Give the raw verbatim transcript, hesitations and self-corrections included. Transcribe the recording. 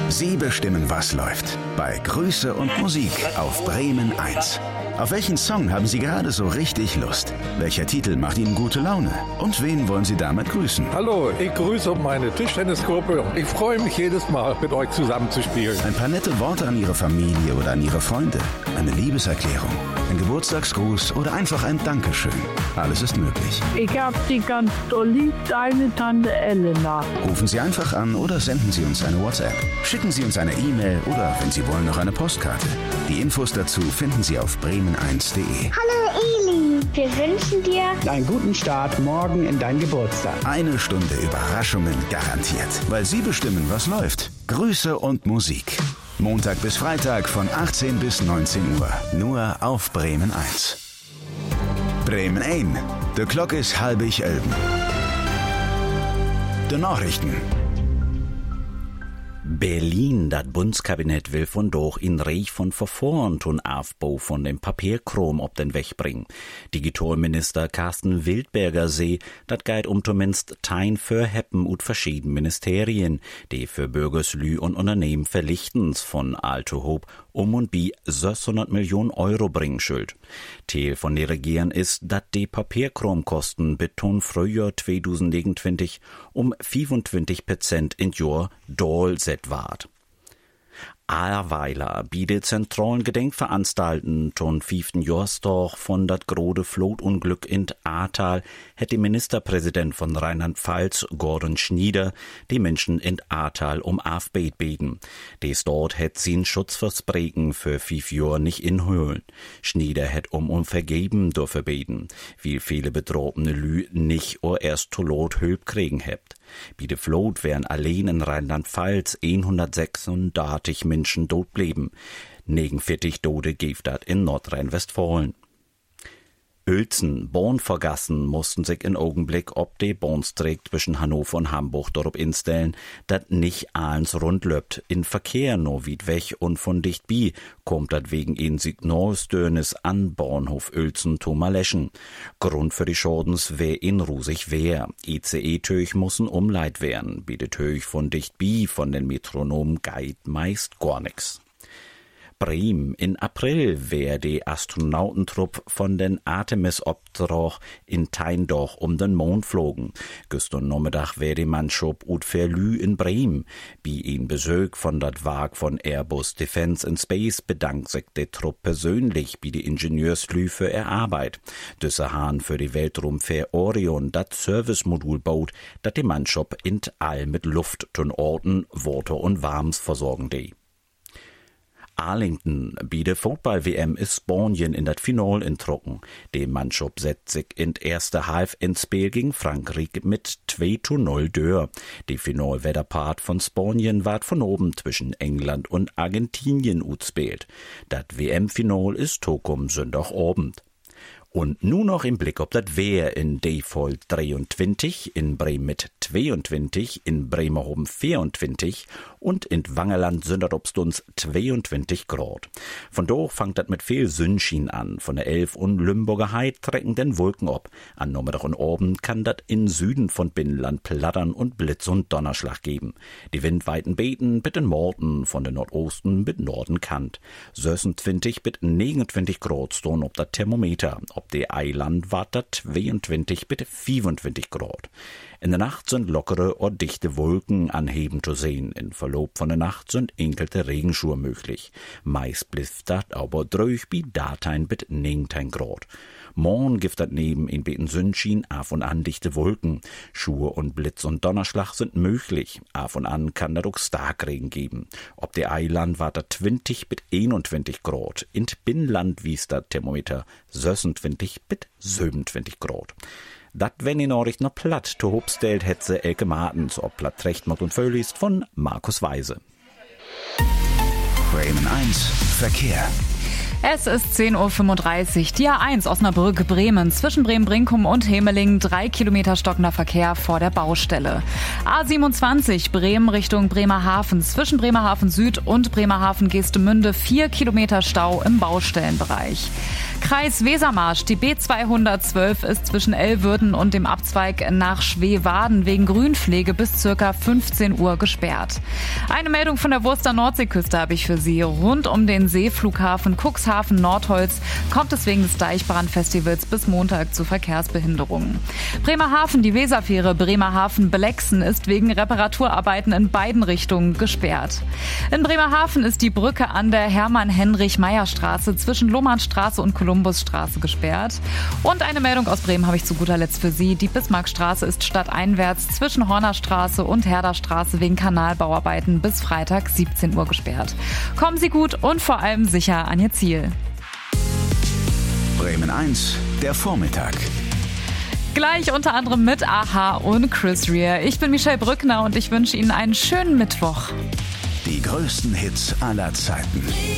Sie bestimmen, was läuft. Bei Grüße und Musik auf Bremen eins. Auf welchen Song haben Sie gerade so richtig Lust? Welcher Titel macht Ihnen gute Laune? Und wen wollen Sie damit grüßen? Hallo, ich grüße meine Tischtennisgruppe. Ich freue mich jedes Mal, mit euch zusammen zu spielen. Ein paar nette Worte an Ihre Familie oder an Ihre Freunde. Eine Liebeserklärung, ein Geburtstagsgruß oder einfach ein Dankeschön. Alles ist möglich. Ich hab Sie ganz doll lieb, deine Tante Elena. Rufen Sie einfach an oder senden Sie uns eine WhatsApp. Schicken Sie uns eine E-Mail oder, wenn Sie wollen, noch eine Postkarte. Die Infos dazu finden Sie auf bremen eins punkt de. Hallo Eli, wir wünschen dir einen guten Start morgen in deinen Geburtstag. Eine Stunde Überraschungen garantiert, weil Sie bestimmen, was läuft. Grüße und Musik. Montag bis Freitag von achtzehn bis neunzehn Uhr. Nur auf Bremen eins. Bremen ein. De Klok is halbig elben. De Nachrichten. Berlin, das Bundeskabinett will von doch in Reich von Verfahren tun Aufbau von dem Papierkram ob den Weg bringen. Digitalminister Carsten Wildberger seh, dat geht um zumindest tein für Heppen ut verschiedenen Ministerien, die für Bürgerslü und Unternehmen verlichtens von Alte Hob um und bi sechshundert Millionen Euro bringen schuld. Teil von der Regierung ist, dat die Papierkramkosten beton Frühjahr zwanzig neunundzwanzig um fünfundzwanzig Prozent in Jahr doll set ward. Ahrweiler bietet zentralen Gedenkveranstalten ton fünften Jahrestag von dat grode Flotunglück in Ahrtal hätte Ministerpräsident von Rheinland-Pfalz Gordon Schnieder die Menschen in Ahrtal um Aufbet beten. Des dort hätt sie Schutzversprechen für fünf Jahre nicht inhöhlen. Schnieder hätt um um Vergeben dürfe beten, wie viele betroffene Lü nicht or erst zu Lot Hülp kriegen hebt. Bi de Flot wären allein in Rheinland-Pfalz hundertsechsunddreißig Menschen tot blieben. negenundvierzig Tote gibt dat in Nordrhein-Westfalen. Uelzen, Bornvergassen mussten sich in Augenblick ob de Bornstreck zwischen Hannover und Hamburg darauf instellen, dat nicht eins rund löppt. In Verkehr no weit weg und von dicht bi kommt dat wegen in Signalstönes an Bornhof Uelzen Tomaleschen. Grund für die Schadens wär in Rusig wär. I C E-Töch mussen umleit werden. Bi de Töch von dicht bi von den Metronomen geit meist gar nix. Bremen. In April wär die Astronautentrupp von den Artemis-Optrach in Teindorf um den Mond flogen. Gestern Nachmittag wär die Mannschaft ut Verlü in Bremen. Bi ihn Besög von dat Wag von Airbus Defence and Space bedankt sich der Trupp persönlich bi die Ingenieurslü für er Arbeit. Düsse Hahn für die Weltraumfähr Orion dat Servicemodul baut, dat die Mannschaft in all mit Luft tun Orten, Water und Warms versorgen de. Arlington, bi de Football-W M ist Spanien in dat Final in Trocken. Die Mannschaft setzt sich in erste Half ins Spiel gegen Frankreich mit zwei zu null dör. Die Finalwetterpart von Spanien ward von oben zwischen England und Argentinien utspielt. Dat W M-Final ist Tokum Sonntagabend. Und nun noch im Blick ob dat Wehr in Default dreiundzwanzig, in Bremen mit zweiundzwanzig, in Bremerhoven vierundzwanzig und in Wangerland sind dat obstuns zweiundzwanzig Grad. Von doch fangt dat mit viel Sonnenschein an. Von der Elf und Lümburger Heid trecken den Wolken ab. An Nachmittag und Abend kann dat in Süden von Binnenland plattern und Blitz und Donnerschlag geben. Die Windweiten beten mit den Morten von den Nordosten mit Norden kant. sechsundzwanzig bis neunundzwanzig Grad stehen ob dat Thermometer. Ob de Eiland wart dat zweiundzwanzig bis fünfundzwanzig Grad. In der Nacht sind lockere oder dichte Wolken anheben zu sehen. In Verlauf von der Nacht sind enkelte Regenschauer möglich. Meist blifft dat aber dröch bi datein bis neunzehn Grad. Morgen gibt dat neben in beten Sonnenschein af und an dichte Wolken. Schauer und Blitz und Donnerschlag sind möglich. Af und an kann dat auch Starkregen geben. Ob der Eiland wart dat zwanzig bis einundzwanzig Grad. In Binnenland wies dat Thermometer sechsundzwanzig bis siebenundzwanzig Grad. Dat wenn in Nachricht noch platt zu hob stellt, hetze Elke Martens, ob platt Rechtmord und Völlist von Markus Weise. Bremen eins Verkehr. Es ist zehn Uhr fünfunddreißig. Die A eins Osnabrück-Bremen zwischen Bremen-Brinkum und Hemeling. Drei Kilometer stockender Verkehr vor der Baustelle. A siebenundzwanzig Bremen Richtung Bremerhaven zwischen Bremerhaven Süd und Bremerhaven-Geestemünde. Vier Kilometer Stau im Baustellenbereich. Kreis Wesermarsch. Die B zweihundertzwölf ist zwischen Ellwürden und dem Abzweig nach Schweewaden wegen Grünpflege bis circa fünfzehn Uhr gesperrt. Eine Meldung von der Wurster Nordseeküste habe ich für Sie. Rund um den Seeflughafen Cuxhaven-Nordholz kommt es wegen des Deichbrandfestivals bis Montag zu Verkehrsbehinderungen. Bremerhaven, die Weserfähre Bremerhaven-Belexen ist wegen Reparaturarbeiten in beiden Richtungen gesperrt. In Bremerhaven ist die Brücke an der Hermann-Heinrich-Meyer-Straße zwischen Lohmannstraße und Kolumbusstraße gesperrt. Und eine Meldung aus Bremen habe ich zu guter Letzt für Sie. Die Bismarckstraße ist stadteinwärts zwischen Hornerstraße und Herderstraße wegen Kanalbauarbeiten bis Freitag siebzehn Uhr gesperrt. Kommen Sie gut und vor allem sicher an Ihr Ziel. Bremen eins, der Vormittag. Gleich unter anderem mit a-ha und Chris Rea. Ich bin Michelle Brückner und ich wünsche Ihnen einen schönen Mittwoch. Die größten Hits aller Zeiten.